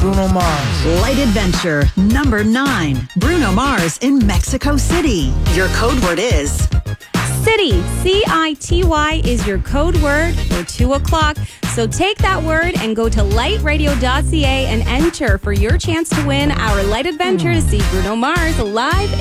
Bruno Mars. Light Adventure, number 9. Bruno Mars in Mexico City. Your code word is... City, C-I-T-Y, is your code word for 2 o'clock. So take that word and go to lightradio.ca and enter for your chance to win our Light Adventure to see Bruno Mars live